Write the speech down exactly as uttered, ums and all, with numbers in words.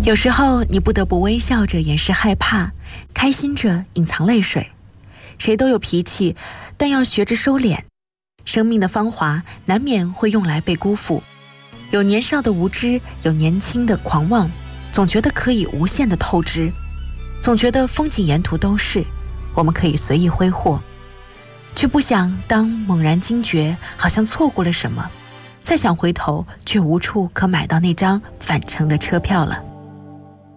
有时候你不得不微笑着掩饰害怕，开心着隐藏泪水。谁都有脾气，但要学着收敛。生命的芳华难免会用来被辜负，有年少的无知，有年轻的狂妄，总觉得可以无限的透支，总觉得风景沿途都是我们可以随意挥霍，却不想当猛然惊觉好像错过了什么，再想回头却无处可买到那张返程的车票了。